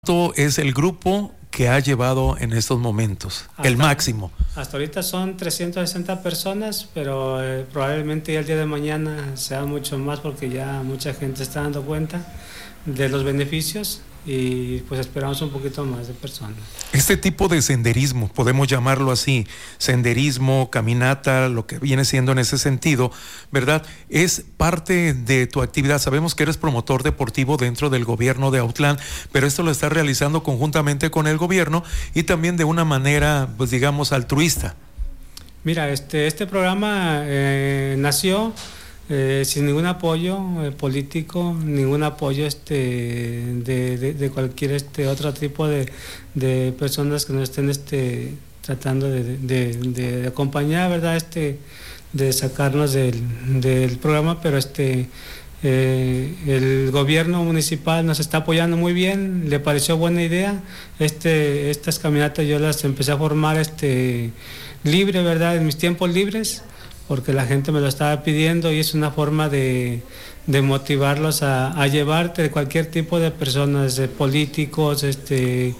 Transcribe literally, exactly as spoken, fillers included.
¿Cuánto es el grupo que ha llevado en estos momentos? Hasta, el máximo. Hasta ahorita son trescientas sesenta personas, pero eh, probablemente ya el día de mañana sea mucho más porque ya mucha gente está dando cuenta de los beneficios y pues esperamos un poquito más de personas. Este tipo de senderismo, podemos llamarlo así, senderismo, caminata, lo que viene siendo en ese sentido, ¿verdad? Es parte de tu actividad. Sabemos que eres promotor deportivo dentro del gobierno de Autlán, pero esto lo estás realizando conjuntamente con el gobierno y también de una manera, pues digamos, altruista. Mira, este, este programa eh, nació Eh, sin ningún apoyo eh, político, ningún apoyo este de, de, de cualquier este otro tipo de, de personas que nos estén este tratando de, de, de, de acompañar, ¿verdad? Este, de sacarnos del, del programa, pero este eh, el gobierno municipal nos está apoyando muy bien, le pareció buena idea. Este, estas caminatas yo las empecé a formar este libre, ¿verdad? En mis tiempos libres, porque la gente me lo estaba pidiendo y es una forma de, de motivarlos a, a llevarte de cualquier tipo de personas, de políticos, este